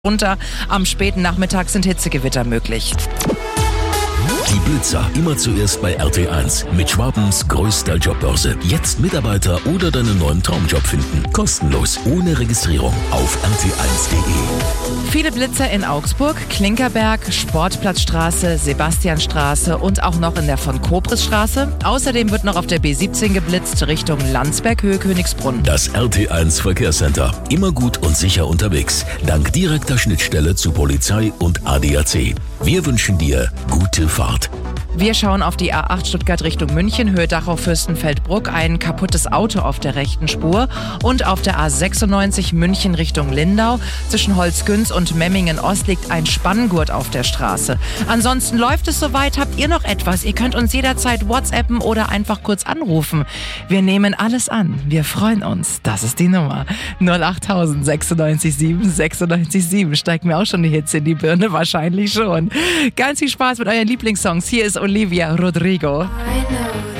runter. Am späten Nachmittag sind Hitzegewitter möglich. Die Blitzer immer zuerst bei RT1 mit Schwabens größter Jobbörse. Jetzt Mitarbeiter oder deinen neuen Traumjob finden. Kostenlos, ohne Registrierung auf rt1.de. Viele Blitzer in Augsburg, Klinkerberg, Sportplatzstraße, Sebastianstraße und auch noch in der von Kobrisstraße. Außerdem wird noch auf der B17 geblitzt Richtung Landsberg, Höhe Königsbrunn. Das RT1 Verkehrscenter. Immer gut und sicher unterwegs. Dank direkter Schnittstelle zu Polizei und ADAC. Wir wünschen dir gute Fahrt. Wir schauen auf die A8 Stuttgart Richtung München, Höhe Dachau-Fürstenfeldbruck, ein kaputtes Auto auf der rechten Spur und auf der A96 München Richtung Lindau. Zwischen Holzgünz und Memmingen-Ost liegt ein Spanngurt auf der Straße. Ansonsten läuft es soweit. Habt ihr noch etwas? Ihr könnt uns jederzeit WhatsAppen oder einfach kurz anrufen. Wir nehmen alles an. Wir freuen uns. Das ist die Nummer. 08000 96 7 96 7. Steigt mir auch schon die Hitze in die Birne? Wahrscheinlich schon. Ganz viel Spaß mit euren Lieblingssongs. Hier ist Olivia Rodrigo.